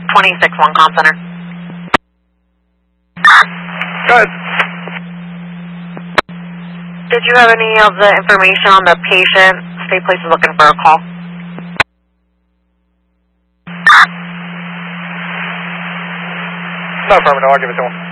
26-1 Comm Center. Go ahead. Did you have any of the information on the patient? State Police is looking for a call. No, affirmative. I'll give it to him.